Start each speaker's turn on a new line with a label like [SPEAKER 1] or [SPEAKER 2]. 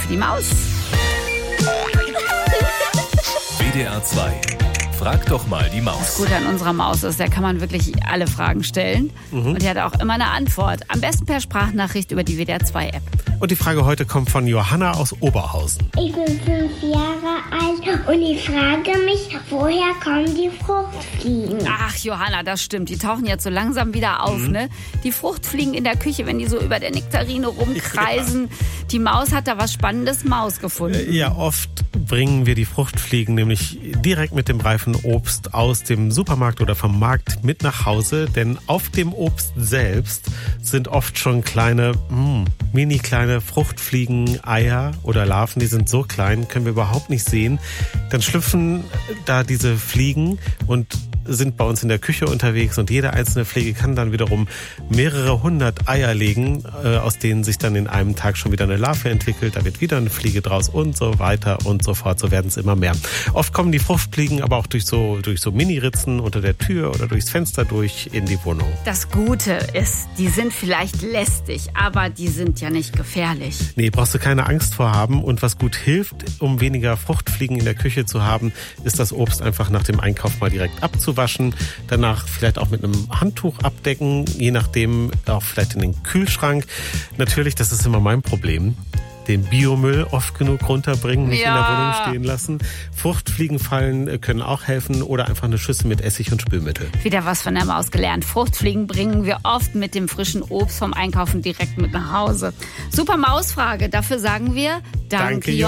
[SPEAKER 1] für die Maus.
[SPEAKER 2] WDR 2. Frag doch mal die Maus.
[SPEAKER 1] Das Gute an unserer Maus ist, der kann man wirklich alle Fragen stellen. Und die hat auch immer eine Antwort. Am besten per Sprachnachricht über die WDR 2 App.
[SPEAKER 3] Und die Frage heute kommt von Johanna aus Oberhausen.
[SPEAKER 4] Ich bin 5 Jahre alt und ich frage mich, woher kommen die Fruchtfliegen?
[SPEAKER 1] Ach, Johanna, das stimmt. Die tauchen jetzt so langsam wieder auf, ne? Die Fruchtfliegen in der Küche, wenn die so über der Nektarine rumkreisen. Ja. Die Maus hat da was Spannendes Maus gefunden.
[SPEAKER 3] Ja, oft bringen wir die Fruchtfliegen nämlich direkt mit dem reifen Obst aus dem Supermarkt oder vom Markt mit nach Hause. Denn auf dem Obst selbst sind oft schon kleine, mini kleine Fruchtfliegen, Eier oder Larven. Die sind so klein, können wir überhaupt nicht sehen. Dann schlüpfen da diese Fliegen und sind bei uns in der Küche unterwegs und jede einzelne Fliege kann dann wiederum mehrere 100 Eier legen, aus denen sich dann in einem Tag schon wieder eine Larve entwickelt. Da wird wieder eine Fliege draus und so weiter und so fort. So werden es immer mehr. Oft kommen die Fruchtfliegen aber auch durch so Mini-Ritzen unter der Tür oder durchs Fenster durch in die Wohnung.
[SPEAKER 1] Das Gute ist, die sind vielleicht lästig, aber die sind ja nicht gefährlich.
[SPEAKER 3] Nee, brauchst du keine Angst vor haben. Und was gut hilft, um weniger Fruchtfliegen in der Küche zu haben, ist das Obst einfach nach dem Einkauf mal direkt abzuwaschen. Danach vielleicht auch mit einem Handtuch abdecken, je nachdem auch vielleicht in den Kühlschrank. Natürlich, das ist immer mein Problem, den Biomüll oft genug runterbringen, nicht in der Wohnung stehen lassen. Fruchtfliegenfallen können auch helfen oder einfach eine Schüssel mit Essig und Spülmittel.
[SPEAKER 1] Wieder was von der Maus gelernt. Fruchtfliegen bringen wir oft mit dem frischen Obst vom Einkaufen direkt mit nach Hause. Super Mausfrage, dafür sagen wir Danke.